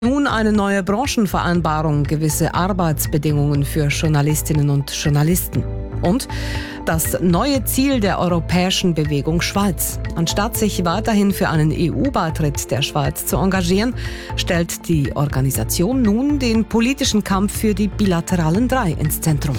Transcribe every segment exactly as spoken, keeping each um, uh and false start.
Nun eine neue Branchenvereinbarung, gewisse Arbeitsbedingungen für Journalistinnen und Journalisten. Und das neue Ziel der europäischen Bewegung Schweiz. Anstatt sich weiterhin für einen E U-Beitritt der Schweiz zu engagieren, stellt die Organisation nun den politischen Kampf für die bilateralen Drei ins Zentrum.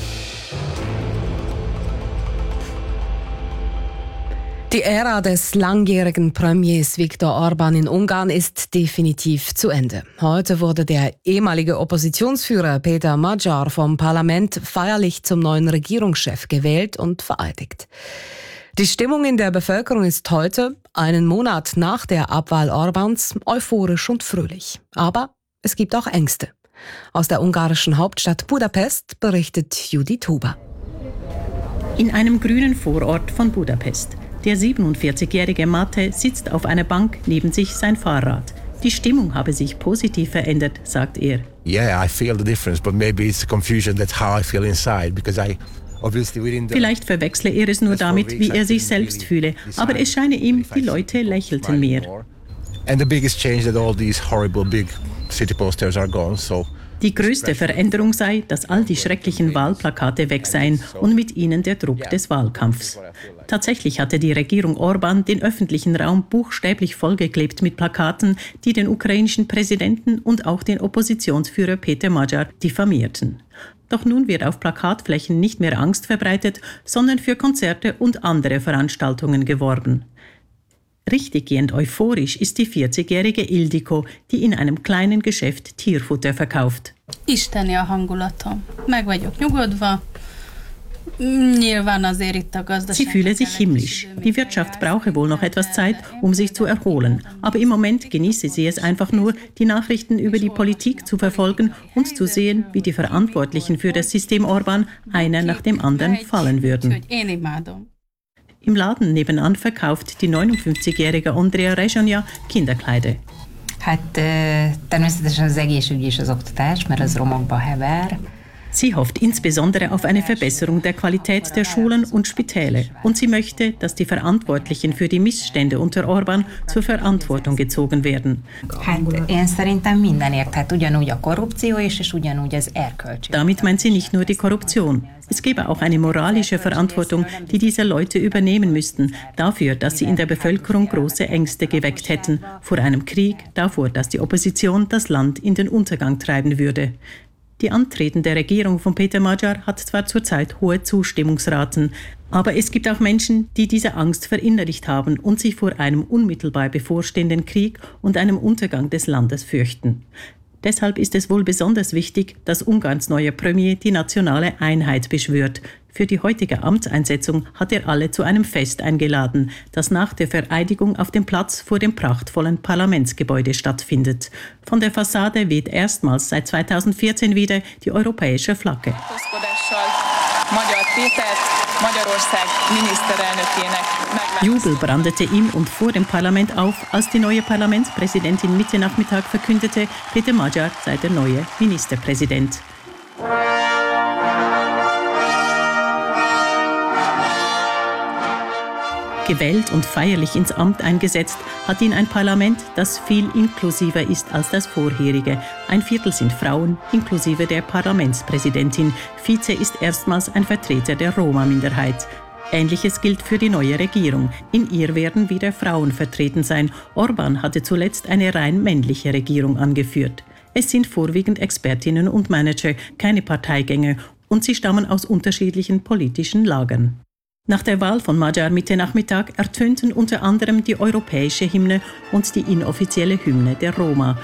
Die Ära des langjährigen Premiers Viktor Orbán in Ungarn ist definitiv zu Ende. Heute wurde der ehemalige Oppositionsführer Péter Magyar vom Parlament feierlich zum neuen Regierungschef gewählt und vereidigt. Die Stimmung in der Bevölkerung ist heute, einen Monat nach der Abwahl Orbáns, euphorisch und fröhlich. Aber es gibt auch Ängste. Aus der ungarischen Hauptstadt Budapest berichtet Judith Huber. In einem grünen Vorort von Budapest. Der siebenundvierzigjährige Mate sitzt auf einer Bank, neben sich sein Fahrrad. Die Stimmung habe sich positiv verändert, sagt er. Yeah, I feel the difference, but maybe it's confusion that's how I feel inside, because I obviously within the Vielleicht verwechsle er es nur damit, wie er sich selbst fühle, aber es scheine ihm, die Leute lächelten mehr. And the biggest change that all these horrible big city posters are gone, so Die größte Veränderung sei, dass all die schrecklichen Wahlplakate weg seien und mit ihnen der Druck des Wahlkampfs. Tatsächlich hatte die Regierung Orbán den öffentlichen Raum buchstäblich vollgeklebt mit Plakaten, die den ukrainischen Präsidenten und auch den Oppositionsführer Péter Magyar diffamierten. Doch nun wird auf Plakatflächen nicht mehr Angst verbreitet, sondern für Konzerte und andere Veranstaltungen geworben. Richtiggehend euphorisch ist die vierzigjährige Ildikó, die in einem kleinen Geschäft Tierfutter verkauft. Isteni a hangulatom. Meg vagyok nyugodva. Nyilván azért itt a gazdaság. Sie fühle sich himmlisch. Die Wirtschaft brauche wohl noch etwas Zeit, um sich zu erholen. Aber im Moment genieße sie es einfach nur, die Nachrichten über die Politik zu verfolgen und zu sehen, wie die Verantwortlichen für das System Orbán einer nach dem anderen fallen würden. Im Laden nebenan verkauft die neunundfünfzigjährige Andrea Rezsanya Kinderkleider. Hát természetesen az egészségügy és az oktatás, mert az romokba hever. Sie hofft insbesondere auf eine Verbesserung der Qualität der Schulen und Spitäle. Und sie möchte, dass die Verantwortlichen für die Missstände unter Orbán zur Verantwortung gezogen werden. Hát én szerintem mindenért, tehát ugyanúgy a korrupció is, és ugyanúgy az erkölcs. Damit meint sie nicht nur die Korruption. Es gäbe auch eine moralische Verantwortung, die diese Leute übernehmen müssten, dafür, dass sie in der Bevölkerung große Ängste geweckt hätten, vor einem Krieg, davor, dass die Opposition das Land in den Untergang treiben würde. Die antretende Regierung von Péter Magyar hat zwar zurzeit hohe Zustimmungsraten, aber es gibt auch Menschen, die diese Angst verinnerlicht haben und sich vor einem unmittelbar bevorstehenden Krieg und einem Untergang des Landes fürchten. Deshalb ist es wohl besonders wichtig, dass Ungarns neuer Premier die nationale Einheit beschwört. Für die heutige Amtseinsetzung hat er alle zu einem Fest eingeladen, das nach der Vereidigung auf dem Platz vor dem prachtvollen Parlamentsgebäude stattfindet. Von der Fassade weht erstmals seit zweitausendvierzehn wieder die europäische Flagge. Jubel brandete im und vor dem Parlament auf, als die neue Parlamentspräsidentin Mitte Nachmittag verkündete, Péter Magyar sei der neue Ministerpräsident. Gewählt und feierlich ins Amt eingesetzt, hat ihn ein Parlament, das viel inklusiver ist als das vorherige. Ein Viertel sind Frauen, inklusive der Parlamentspräsidentin. Vize ist erstmals ein Vertreter der Roma-Minderheit. Ähnliches gilt für die neue Regierung. In ihr werden wieder Frauen vertreten sein. Orbán hatte zuletzt eine rein männliche Regierung angeführt. Es sind vorwiegend Expertinnen und Manager, keine Parteigänger, und sie stammen aus unterschiedlichen politischen Lagern. Nach der Wahl von Magyar Mitte Nachmittag ertönten unter anderem die europäische Hymne und die inoffizielle Hymne der Roma.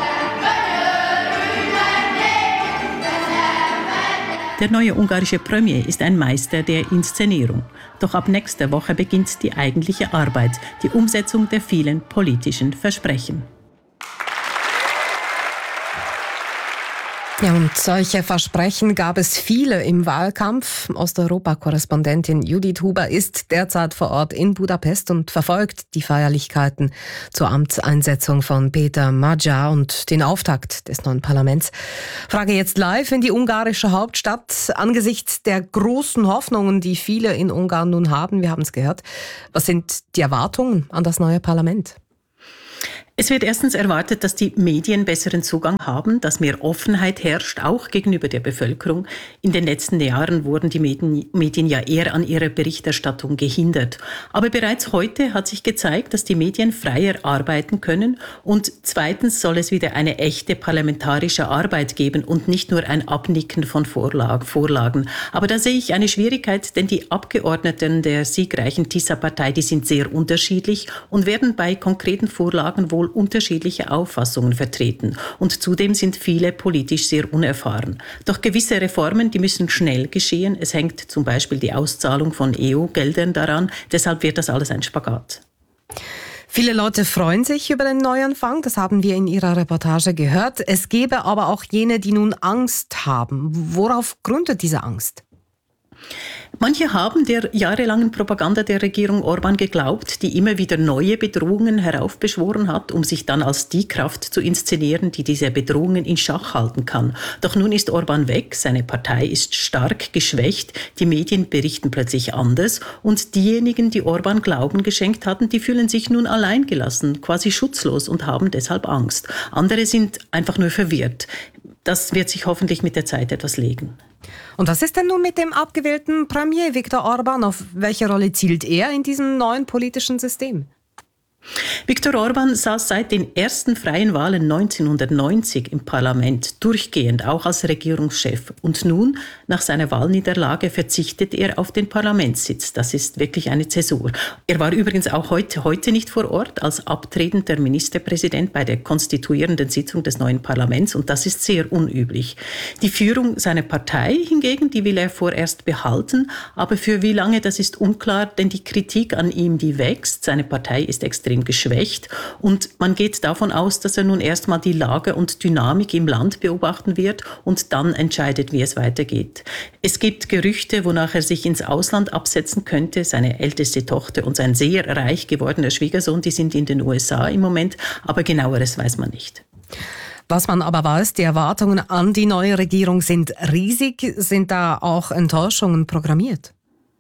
Der neue ungarische Premier ist ein Meister der Inszenierung. Doch ab nächster Woche beginnt die eigentliche Arbeit, die Umsetzung der vielen politischen Versprechen. Ja, und solche Versprechen gab es viele im Wahlkampf. Osteuropa-Korrespondentin Judith Huber ist derzeit vor Ort in Budapest und verfolgt die Feierlichkeiten zur Amtseinsetzung von Péter Magyar und den Auftakt des neuen Parlaments. Frage jetzt live in die ungarische Hauptstadt. Angesichts der großen Hoffnungen, die viele in Ungarn nun haben, wir haben es gehört, was sind die Erwartungen an das neue Parlament? Es wird erstens erwartet, dass die Medien besseren Zugang haben, dass mehr Offenheit herrscht, auch gegenüber der Bevölkerung. In den letzten Jahren wurden die Medien, Medien ja eher an ihrer Berichterstattung gehindert. Aber bereits heute hat sich gezeigt, dass die Medien freier arbeiten können. Und zweitens soll es wieder eine echte parlamentarische Arbeit geben und nicht nur ein Abnicken von Vorlag, Vorlagen. Aber da sehe ich eine Schwierigkeit, denn die Abgeordneten der siegreichen TISA-Partei, die sind sehr unterschiedlich und werden bei konkreten Vorlagen wohl unterschiedliche Auffassungen vertreten. Und zudem sind viele politisch sehr unerfahren. Doch gewisse Reformen, die müssen schnell geschehen. Es hängt zum Beispiel die Auszahlung von E U-Geldern daran. Deshalb wird das alles ein Spagat. Viele Leute freuen sich über den Neuanfang, das haben wir in Ihrer Reportage gehört. Es gäbe aber auch jene, die nun Angst haben. Worauf gründet diese Angst? Manche haben der jahrelangen Propaganda der Regierung Orbán geglaubt, die immer wieder neue Bedrohungen heraufbeschworen hat, um sich dann als die Kraft zu inszenieren, die diese Bedrohungen in Schach halten kann. Doch nun ist Orbán weg, seine Partei ist stark geschwächt, die Medien berichten plötzlich anders und diejenigen, die Orbán Glauben geschenkt hatten, die fühlen sich nun alleingelassen, quasi schutzlos und haben deshalb Angst. Andere sind einfach nur verwirrt. Das wird sich hoffentlich mit der Zeit etwas legen. Und was ist denn nun mit dem abgewählten Premier Viktor Orbán? Auf welche Rolle zielt er in diesem neuen politischen System? Viktor Orbán saß seit den ersten freien Wahlen neunzehnhundertneunzig im Parlament, durchgehend, auch als Regierungschef. Und nun, nach seiner Wahlniederlage, verzichtet er auf den Parlamentssitz. Das ist wirklich eine Zäsur. Er war übrigens auch heute, heute nicht vor Ort als abtretender Ministerpräsident bei der konstituierenden Sitzung des neuen Parlaments. Und das ist sehr unüblich. Die Führung seiner Partei hingegen, die will er vorerst behalten. Aber für wie lange, das ist unklar, denn die Kritik an ihm, die wächst. Seine Partei ist extrem geschwächt und man geht davon aus, dass er nun erstmal die Lage und Dynamik im Land beobachten wird und dann entscheidet, wie es weitergeht. Es gibt Gerüchte, wonach er sich ins Ausland absetzen könnte. Seine älteste Tochter und sein sehr reich gewordener Schwiegersohn, die sind in den U S A im Moment, aber genaueres weiß man nicht. Was man aber weiß, die Erwartungen an die neue Regierung sind riesig. Sind da auch Enttäuschungen programmiert?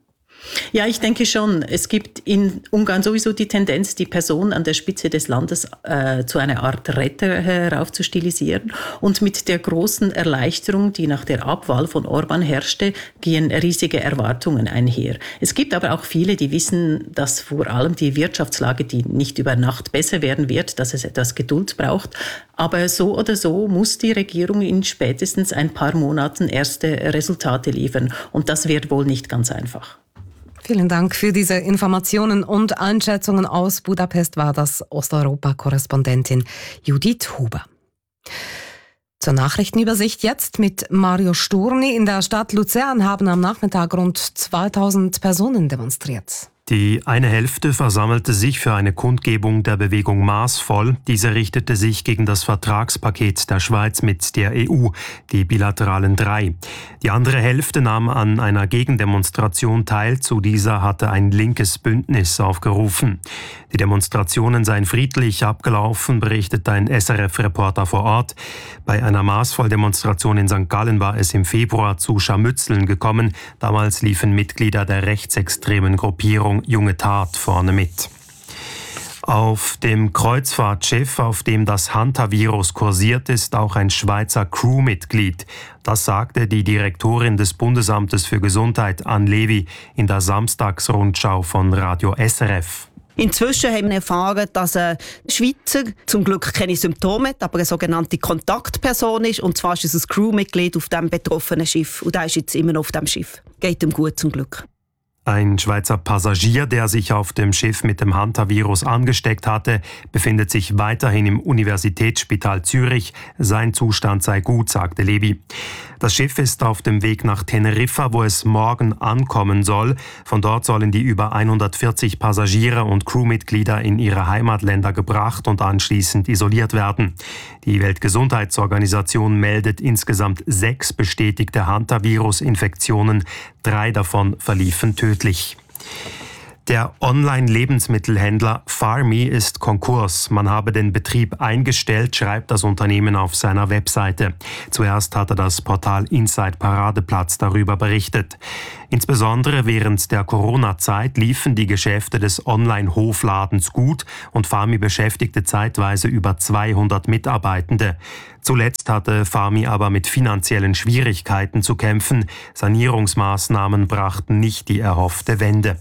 Ja, ich denke schon. Es gibt in Ungarn sowieso die Tendenz, die Person an der Spitze des Landes äh, zu einer Art Retter heraufzustilisieren. Und mit der großen Erleichterung, die nach der Abwahl von Orbán herrschte, gehen riesige Erwartungen einher. Es gibt aber auch viele, die wissen, dass vor allem die Wirtschaftslage, die nicht über Nacht besser werden wird, dass es etwas Geduld braucht. Aber so oder so muss die Regierung in spätestens ein paar Monaten erste Resultate liefern. Und das wird wohl nicht ganz einfach. Vielen Dank für diese Informationen und Einschätzungen aus Budapest, war das Osteuropa-Korrespondentin Judith Huber. Zur Nachrichtenübersicht jetzt mit Mario Sturni. In der Stadt Luzern haben am Nachmittag rund zweitausend Personen demonstriert. Die eine Hälfte versammelte sich für eine Kundgebung der Bewegung Maßvoll. Diese richtete sich gegen das Vertragspaket der Schweiz mit der E U, die bilateralen drei. Die andere Hälfte nahm an einer Gegendemonstration teil. Zu dieser hatte ein linkes Bündnis aufgerufen. Die Demonstrationen seien friedlich abgelaufen, berichtet ein S R F-Reporter vor Ort. Bei einer Maßvoll-Demonstration in Sankt Gallen war es im Februar zu Scharmützeln gekommen. Damals liefen Mitglieder der rechtsextremen Gruppierung Junge Tat vorne mit. Auf dem Kreuzfahrtschiff, auf dem das Hantavirus kursiert, ist auch ein Schweizer Crewmitglied. Das sagte die Direktorin des Bundesamtes für Gesundheit, Anne Levy, in der Samstagsrundschau von Radio S R F. Inzwischen haben wir erfahren, dass ein Schweizer zum Glück keine Symptome hat, aber eine sogenannte Kontaktperson ist. Und zwar ist es ein Crewmitglied auf dem betroffenen Schiff. Und der ist jetzt immer noch auf dem Schiff. Geht ihm gut zum Glück. Ein Schweizer Passagier, der sich auf dem Schiff mit dem Hantavirus angesteckt hatte, befindet sich weiterhin im Universitätsspital Zürich. Sein Zustand sei gut, sagte Levy. Das Schiff ist auf dem Weg nach Teneriffa, wo es morgen ankommen soll. Von dort sollen die über hundertvierzig Passagiere und Crewmitglieder in ihre Heimatländer gebracht und anschließend isoliert werden. Die Weltgesundheitsorganisation meldet insgesamt sechs bestätigte Hantavirus-Infektionen. Drei davon verliefen tödlich. Der Online-Lebensmittelhändler Farmi ist Konkurs. Man habe den Betrieb eingestellt, schreibt das Unternehmen auf seiner Webseite. Zuerst hatte das Portal Inside Paradeplatz darüber berichtet. Insbesondere während der Corona-Zeit liefen die Geschäfte des Online-Hofladens gut und Farmi beschäftigte zeitweise über zweihundert Mitarbeitende. Zuletzt hatte Farmi aber mit finanziellen Schwierigkeiten zu kämpfen. Sanierungsmaßnahmen brachten nicht die erhoffte Wende.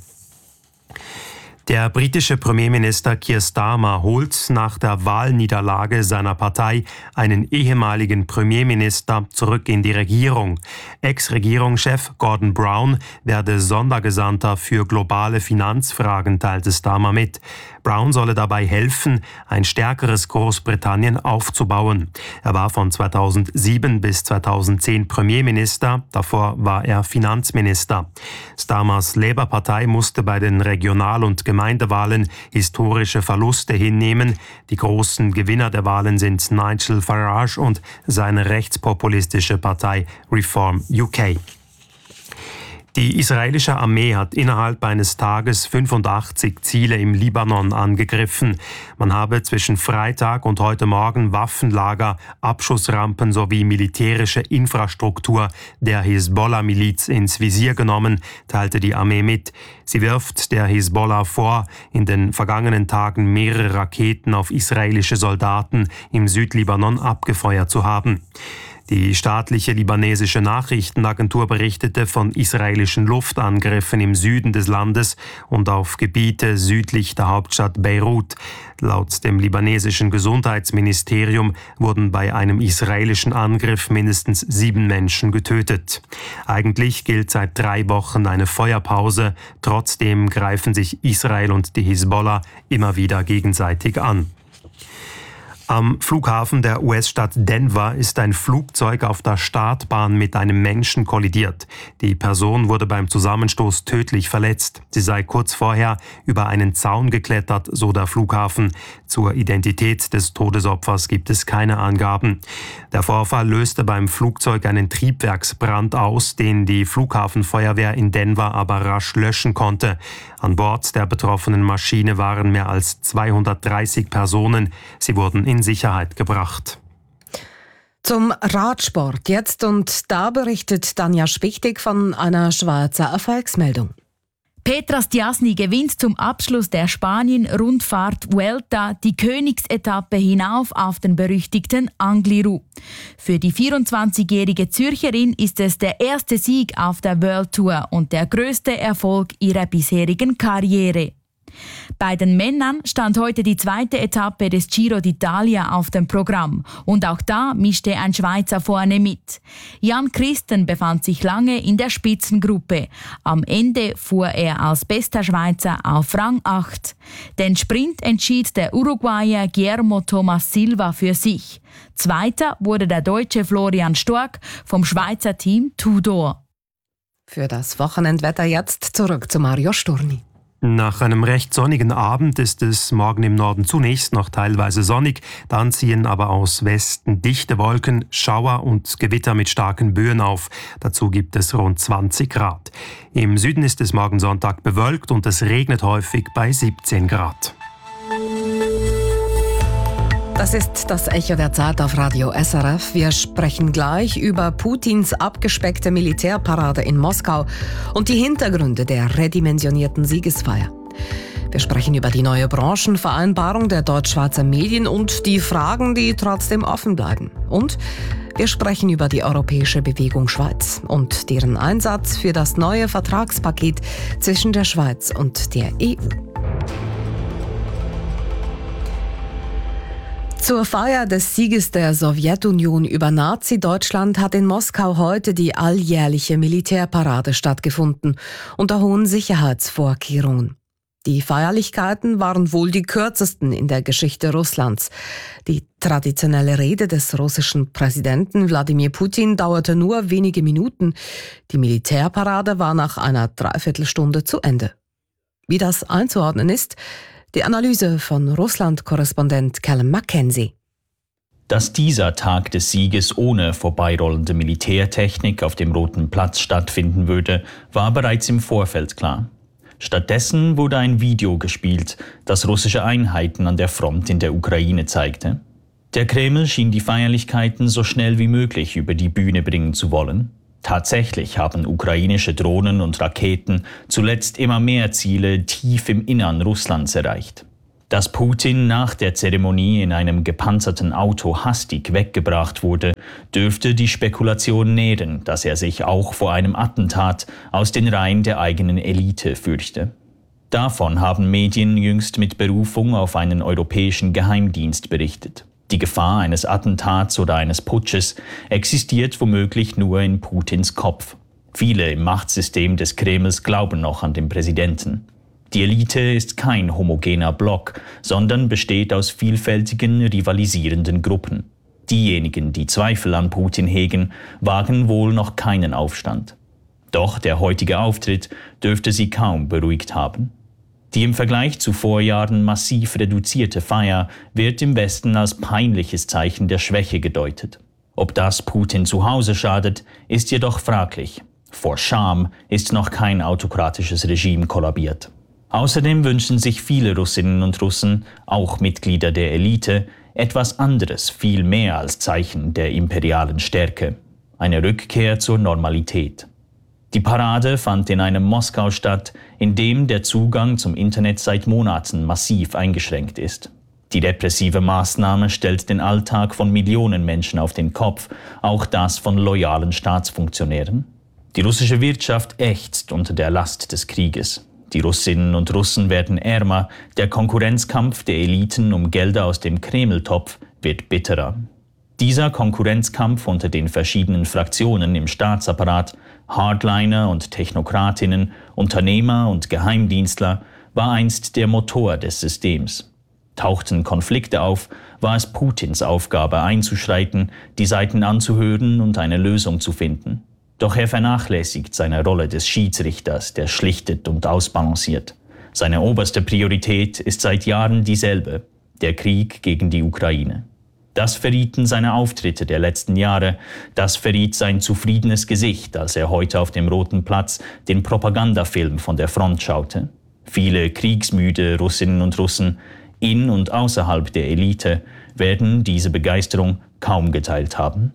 Der britische Premierminister Keir Starmer holt nach der Wahlniederlage seiner Partei einen ehemaligen Premierminister zurück in die Regierung. Ex-Regierungschef Gordon Brown werde Sondergesandter für globale Finanzfragen, teilte Starmer mit. Brown solle dabei helfen, ein stärkeres Großbritannien aufzubauen. Er war von zweitausendsieben bis zweitausendzehn Premierminister, davor war er Finanzminister. Starmers Labour-Partei musste bei den Regional- und Gemeindewahlen historische Verluste hinnehmen. Die großen Gewinner der Wahlen sind Nigel Farage und seine rechtspopulistische Partei Reform U K. Die israelische Armee hat innerhalb eines Tages fünfundachtzig Ziele im Libanon angegriffen. Man habe zwischen Freitag und heute Morgen Waffenlager, Abschussrampen sowie militärische Infrastruktur der Hisbollah-Miliz ins Visier genommen, teilte die Armee mit. Sie wirft der Hisbollah vor, in den vergangenen Tagen mehrere Raketen auf israelische Soldaten im Südlibanon abgefeuert zu haben. Die staatliche libanesische Nachrichtenagentur berichtete von israelischen Luftangriffen im Süden des Landes und auf Gebiete südlich der Hauptstadt Beirut. Laut dem libanesischen Gesundheitsministerium wurden bei einem israelischen Angriff mindestens sieben Menschen getötet. Eigentlich gilt seit drei Wochen eine Feuerpause. Trotzdem greifen sich Israel und die Hisbollah immer wieder gegenseitig an. Am Flughafen der U S-Stadt Denver ist ein Flugzeug auf der Startbahn mit einem Menschen kollidiert. Die Person wurde beim Zusammenstoß tödlich verletzt. Sie sei kurz vorher über einen Zaun geklettert, so der Flughafen. Zur Identität des Todesopfers gibt es keine Angaben. Der Vorfall löste beim Flugzeug einen Triebwerksbrand aus, den die Flughafenfeuerwehr in Denver aber rasch löschen konnte. An Bord der betroffenen Maschine waren mehr als zweihundertdreißig Personen. Sie wurden in Sicherheit gebracht. Zum Radsport jetzt, und da berichtet Tanja Spichtig von einer Schweizer Erfolgsmeldung. Petra Stiassny gewinnt zum Abschluss der Spanien-Rundfahrt Vuelta die Königsetappe hinauf auf den berüchtigten Angliru. Für die vierundzwanzigjährige Zürcherin ist es der erste Sieg auf der World Tour und der größte Erfolg ihrer bisherigen Karriere. Bei den Männern stand heute die zweite Etappe des Giro d'Italia auf dem Programm und auch da mischte ein Schweizer vorne mit. Jan Christen befand sich lange in der Spitzengruppe. Am Ende fuhr er als bester Schweizer auf Rang acht. Den Sprint entschied der Uruguayer Guillermo Thomas Silva für sich. Zweiter wurde der Deutsche Florian Stork vom Schweizer Team Tudor. Für das Wochenendwetter jetzt zurück zu Mario Sturni. Nach einem recht sonnigen Abend ist es morgen im Norden zunächst noch teilweise sonnig, dann ziehen aber aus Westen dichte Wolken, Schauer und Gewitter mit starken Böen auf. Dazu gibt es rund zwanzig Grad. Im Süden ist es morgen Sonntag bewölkt und es regnet häufig bei siebzehn Grad. Das ist das Echo der Zeit auf Radio S R F. Wir sprechen gleich über Putins abgespeckte Militärparade in Moskau und die Hintergründe der redimensionierten Siegesfeier. Wir sprechen über die neue Branchenvereinbarung der deutsch-schweizer Medien und die Fragen, die trotzdem offen bleiben. Und wir sprechen über die Europäische Bewegung Schweiz und deren Einsatz für das neue Vertragspaket zwischen der Schweiz und der E U. Zur Feier des Sieges der Sowjetunion über Nazi-Deutschland hat in Moskau heute die alljährliche Militärparade stattgefunden, unter hohen Sicherheitsvorkehrungen. Die Feierlichkeiten waren wohl die kürzesten in der Geschichte Russlands. Die traditionelle Rede des russischen Präsidenten Wladimir Putin dauerte nur wenige Minuten. Die Militärparade war nach einer Dreiviertelstunde zu Ende. Wie das einzuordnen ist, die Analyse von Russland-Korrespondent Callum Mackenzie. Dass dieser Tag des Sieges ohne vorbeirollende Militärtechnik auf dem Roten Platz stattfinden würde, war bereits im Vorfeld klar. Stattdessen wurde ein Video gespielt, das russische Einheiten an der Front in der Ukraine zeigte. Der Kreml schien die Feierlichkeiten so schnell wie möglich über die Bühne bringen zu wollen. Tatsächlich haben ukrainische Drohnen und Raketen zuletzt immer mehr Ziele tief im Innern Russlands erreicht. Dass Putin nach der Zeremonie in einem gepanzerten Auto hastig weggebracht wurde, dürfte die Spekulation nähren, dass er sich auch vor einem Attentat aus den Reihen der eigenen Elite fürchte. Davon haben Medien jüngst mit Berufung auf einen europäischen Geheimdienst berichtet. Die Gefahr eines Attentats oder eines Putsches existiert womöglich nur in Putins Kopf. Viele im Machtsystem des Kremls glauben noch an den Präsidenten. Die Elite ist kein homogener Block, sondern besteht aus vielfältigen, rivalisierenden Gruppen. Diejenigen, die Zweifel an Putin hegen, wagen wohl noch keinen Aufstand. Doch der heutige Auftritt dürfte sie kaum beruhigt haben. Die im Vergleich zu Vorjahren massiv reduzierte Feier wird im Westen als peinliches Zeichen der Schwäche gedeutet. Ob das Putin zu Hause schadet, ist jedoch fraglich. Vor Scham ist noch kein autokratisches Regime kollabiert. Außerdem wünschen sich viele Russinnen und Russen, auch Mitglieder der Elite, etwas anderes, viel mehr als Zeichen der imperialen Stärke: eine Rückkehr zur Normalität. Die Parade fand in einem Moskau statt, in dem der Zugang zum Internet seit Monaten massiv eingeschränkt ist. Die repressive Maßnahme stellt den Alltag von Millionen Menschen auf den Kopf, auch das von loyalen Staatsfunktionären. Die russische Wirtschaft ächzt unter der Last des Krieges. Die Russinnen und Russen werden ärmer, der Konkurrenzkampf der Eliten um Gelder aus dem Kremltopf wird bitterer. Dieser Konkurrenzkampf unter den verschiedenen Fraktionen im Staatsapparat, Hardliner und Technokratinnen, Unternehmer und Geheimdienstler, war einst der Motor des Systems. Tauchten Konflikte auf, war es Putins Aufgabe einzuschreiten, die Seiten anzuhören und eine Lösung zu finden. Doch er vernachlässigt seine Rolle des Schiedsrichters, der schlichtet und ausbalanciert. Seine oberste Priorität ist seit Jahren dieselbe: der Krieg gegen die Ukraine. Das verrieten seine Auftritte der letzten Jahre, das verriet sein zufriedenes Gesicht, als er heute auf dem Roten Platz den Propagandafilm von der Front schaute. Viele kriegsmüde Russinnen und Russen, in und außerhalb der Elite, werden diese Begeisterung kaum geteilt haben.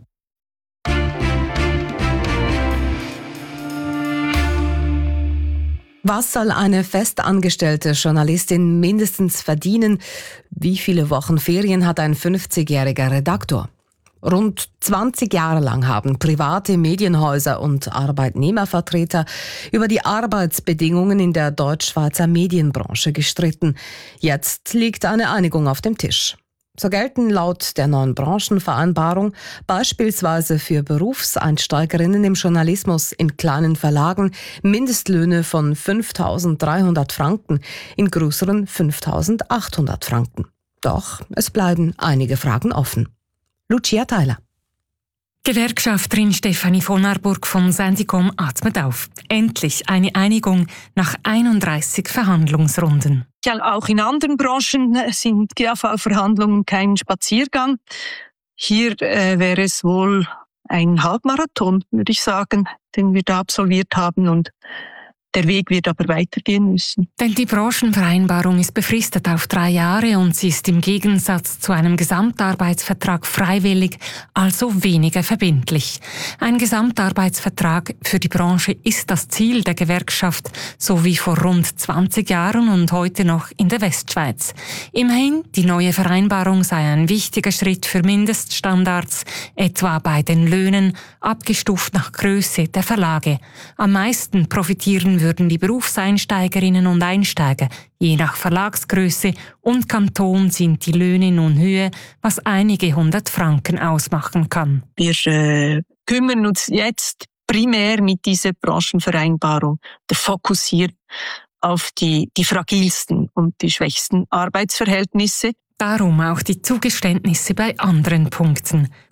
Was soll eine festangestellte Journalistin mindestens verdienen? Wie viele Wochen Ferien hat ein fünfzigjähriger Redaktor? Rund zwanzig Jahre lang haben private Medienhäuser und Arbeitnehmervertreter über die Arbeitsbedingungen in der deutsch-schweizer Medienbranche gestritten. Jetzt liegt eine Einigung auf dem Tisch. So gelten laut der neuen Branchenvereinbarung beispielsweise für Berufseinsteigerinnen im Journalismus in kleinen Verlagen Mindestlöhne von fünftausenddreihundert Franken, in größeren fünftausendachthundert Franken. Doch es bleiben einige Fragen offen. Lucia Theiler. Gewerkschafterin Stefanie von Arburg von Sendicom atmet auf. Endlich eine Einigung nach einunddreißig Verhandlungsrunden. Ja, auch in anderen Branchen sind G A V-Verhandlungen kein Spaziergang. Hier äh, wäre es wohl ein Halbmarathon, würde ich sagen, den wir da absolviert haben, und der Weg wird aber weitergehen müssen. Denn die Branchenvereinbarung ist befristet auf drei Jahre und sie ist im Gegensatz zu einem Gesamtarbeitsvertrag freiwillig, also weniger verbindlich. Ein Gesamtarbeitsvertrag für die Branche ist das Ziel der Gewerkschaft, so wie vor rund zwanzig Jahren und heute noch in der Westschweiz. Immerhin, die neue Vereinbarung sei ein wichtiger Schritt für Mindeststandards, etwa bei den Löhnen, abgestuft nach Größe der Verlage. Am meisten profitieren würden die Berufseinsteigerinnen und Einsteiger. Je nach Verlagsgröße und Kanton sind die Löhne nun Höhe, was einige hundert Franken ausmachen kann. Wir äh, kümmern uns jetzt primär mit dieser Branchenvereinbarung, der Fokus hier auf die, die fragilsten und die schwächsten Arbeitsverhältnisse. Darum auch die Zugeständnisse bei anderen Punkten.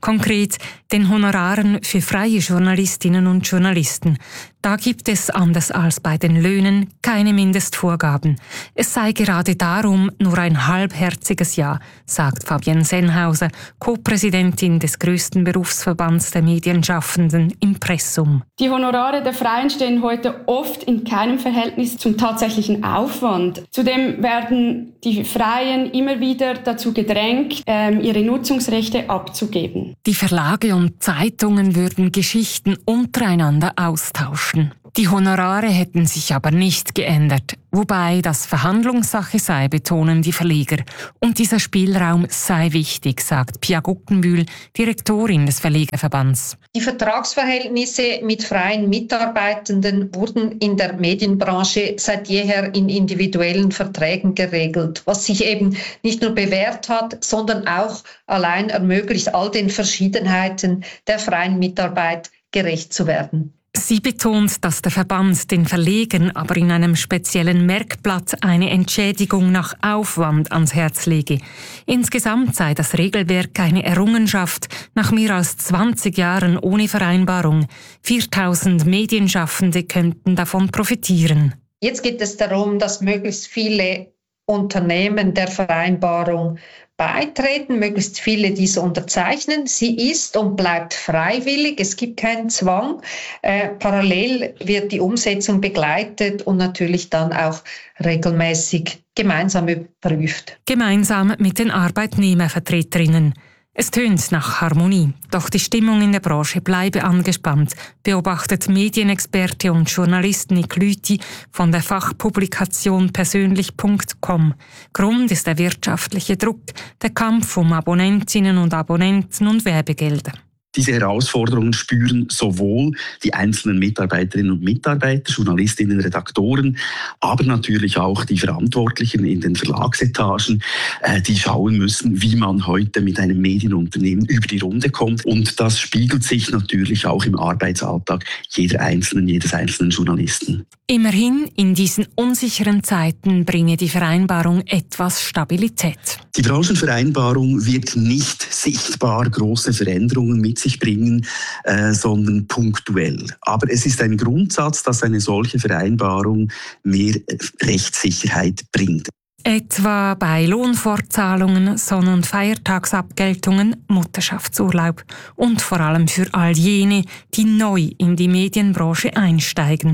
Konkret den Honoraren für freie Journalistinnen und Journalisten. Da gibt es, anders als bei den Löhnen, keine Mindestvorgaben. Es sei gerade darum nur ein halbherziges Ja, sagt Fabienne Sennhauser, Co-Präsidentin des grössten Berufsverbands der Medienschaffenden, Impressum. Die Honorare der Freien stehen heute oft in keinem Verhältnis zum tatsächlichen Aufwand. Zudem werden die Freien immer wieder dazu gedrängt, ihre Nutzungsrechte abzugeben. Die Verlage und Zeitungen würden Geschichten untereinander austauschen. Die Honorare hätten sich aber nicht geändert, wobei das Verhandlungssache sei, betonen die Verleger. Und dieser Spielraum sei wichtig, sagt Pia Guckenbühl, Direktorin des Verlegerverbands. Die Vertragsverhältnisse mit freien Mitarbeitenden wurden in der Medienbranche seit jeher in individuellen Verträgen geregelt, was sich eben nicht nur bewährt hat, sondern auch allein ermöglicht, all den Verschiedenheiten der freien Mitarbeit gerecht zu werden. Sie betont, dass der Verband den Verlegern aber in einem speziellen Merkblatt eine Entschädigung nach Aufwand ans Herz lege. Insgesamt sei das Regelwerk eine Errungenschaft nach mehr als zwanzig Jahren ohne Vereinbarung. viertausend Medienschaffende könnten davon profitieren. Jetzt geht es darum, dass möglichst viele Unternehmen der Vereinbarung beitreten, möglichst viele diese unterzeichnen. Sie ist und bleibt freiwillig, es gibt keinen Zwang. Äh, parallel wird die Umsetzung begleitet und natürlich dann auch regelmäßig gemeinsam überprüft. Gemeinsam mit den Arbeitnehmervertreterinnen. Es tönt nach Harmonie, doch die Stimmung in der Branche bleibe angespannt, beobachtet Medienexperte und Journalist Nick Lüthi von der Fachpublikation persönlich punkt com. Grund ist der wirtschaftliche Druck, der Kampf um Abonnentinnen und Abonnenten und Werbegelder. Diese Herausforderungen spüren sowohl die einzelnen Mitarbeiterinnen und Mitarbeiter, Journalistinnen, Redaktoren, aber natürlich auch die Verantwortlichen in den Verlagsetagen, die schauen müssen, wie man heute mit einem Medienunternehmen über die Runde kommt. Und das spiegelt sich natürlich auch im Arbeitsalltag jeder Einzelnen, jedes einzelnen Journalisten. Immerhin, in diesen unsicheren Zeiten bringe die Vereinbarung etwas Stabilität. Die Branchenvereinbarung wird nicht sichtbar große Veränderungen mit sich bringen, äh, sondern punktuell. Aber es ist ein Grundsatz, dass eine solche Vereinbarung mehr Rechtssicherheit bringt. Etwa bei Lohnfortzahlungen, Sonn- und Feiertagsabgeltungen, Mutterschaftsurlaub und vor allem für all jene, die neu in die Medienbranche einsteigen.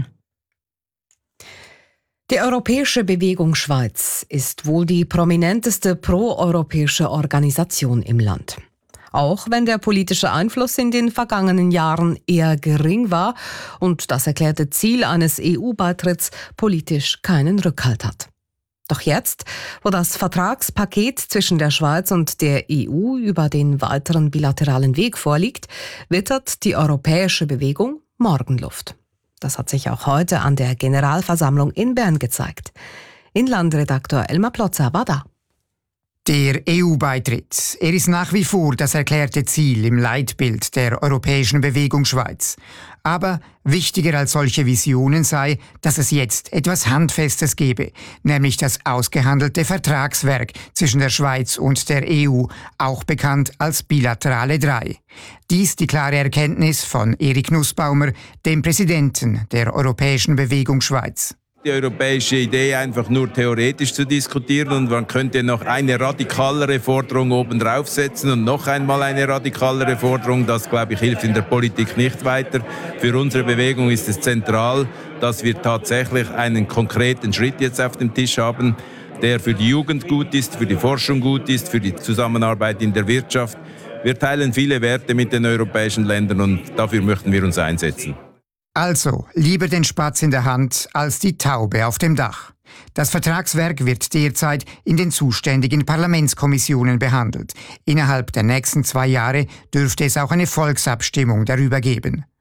Die Europäische Bewegung Schweiz ist wohl die prominenteste proeuropäische Organisation im Land. Auch wenn der politische Einfluss in den vergangenen Jahren eher gering war und das erklärte Ziel eines E U-Beitritts politisch keinen Rückhalt hat. Doch jetzt, wo das Vertragspaket zwischen der Schweiz und der E U über den weiteren bilateralen Weg vorliegt, wittert die Europäische Bewegung Morgenluft. Das hat sich auch heute an der Generalversammlung in Bern gezeigt. Inlandredaktor Elmar Plotzer war da. Der E U-Beitritt, er ist nach wie vor das erklärte Ziel im Leitbild der Europäischen Bewegung Schweiz. Aber wichtiger als solche Visionen sei, dass es jetzt etwas Handfestes gebe, nämlich das ausgehandelte Vertragswerk zwischen der Schweiz und der E U, auch bekannt als Bilaterale drei. Dies die klare Erkenntnis von Erik Nussbaumer, dem Präsidenten der Europäischen Bewegung Schweiz. Die europäische Idee einfach nur theoretisch zu diskutieren und man könnte noch eine radikalere Forderung oben draufsetzen und noch einmal eine radikalere Forderung. Das, glaube ich, hilft in der Politik nicht weiter. Für unsere Bewegung ist es zentral, dass wir tatsächlich einen konkreten Schritt jetzt auf dem Tisch haben, der für die Jugend gut ist, für die Forschung gut ist, für die Zusammenarbeit in der Wirtschaft. Wir teilen viele Werte mit den europäischen Ländern und dafür möchten wir uns einsetzen. Also, lieber den Spatz in der Hand als die Taube auf dem Dach. Das Vertragswerk wird derzeit in den zuständigen Parlamentskommissionen behandelt. Innerhalb der nächsten zwei Jahre dürfte es auch eine Volksabstimmung darüber geben.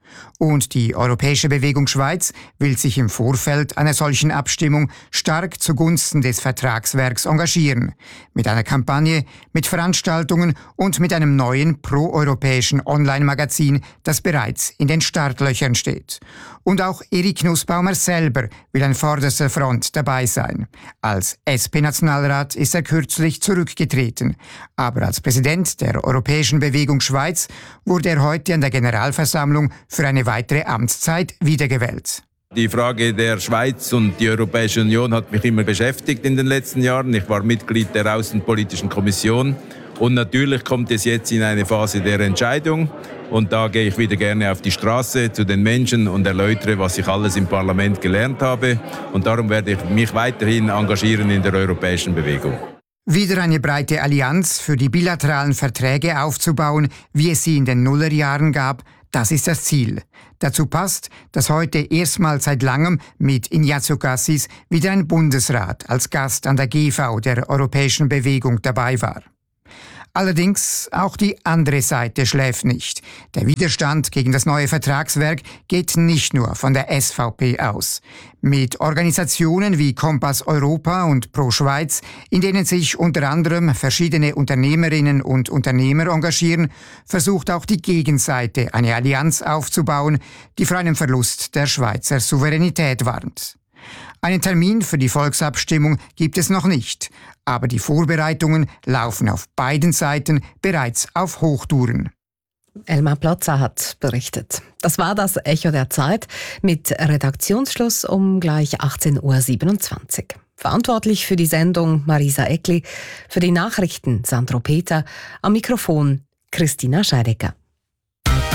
Und die Europäische Bewegung Schweiz will sich im Vorfeld einer solchen Abstimmung stark zugunsten des Vertragswerks engagieren. Mit einer Kampagne, mit Veranstaltungen und mit einem neuen proeuropäischen Online-Magazin, das bereits in den Startlöchern steht. Und auch Erik Nussbaumer selber will an vorderster Front dabei sein. Als S P-Nationalrat ist er kürzlich zurückgetreten. Aber als Präsident der Europäischen Bewegung Schweiz wurde er heute an der Generalversammlung für eine weitere Amtszeit wiedergewählt. Die Frage der Schweiz und die Europäische Union hat mich immer beschäftigt in den letzten Jahren. Ich war Mitglied der Außenpolitischen Kommission. Und natürlich kommt es jetzt in eine Phase der Entscheidung. Und da gehe ich wieder gerne auf die Straße zu den Menschen und erläutere, was ich alles im Parlament gelernt habe. Und darum werde ich mich weiterhin engagieren in der europäischen Bewegung. Wieder eine breite Allianz für die bilateralen Verträge aufzubauen, wie es sie in den Nullerjahren gab, das ist das Ziel. Dazu passt, dass heute erstmals seit langem mit Ignazio Cassis wieder ein Bundesrat als Gast an der G V der Europäischen Bewegung dabei war. Allerdings auch die andere Seite schläft nicht. Der Widerstand gegen das neue Vertragswerk geht nicht nur von der S V P aus. Mit Organisationen wie Kompass Europa und Pro Schweiz, in denen sich unter anderem verschiedene Unternehmerinnen und Unternehmer engagieren, versucht auch die Gegenseite eine Allianz aufzubauen, die vor einem Verlust der Schweizer Souveränität warnt. Einen Termin für die Volksabstimmung gibt es noch nicht, aber die Vorbereitungen laufen auf beiden Seiten bereits auf Hochtouren. Elmar Plotzer hat berichtet. Das war das Echo der Zeit mit Redaktionsschluss um gleich achtzehn Uhr siebenundzwanzig. Verantwortlich für die Sendung Marisa Eckli, für die Nachrichten Sandro Peter, am Mikrofon Christina Scheidecker.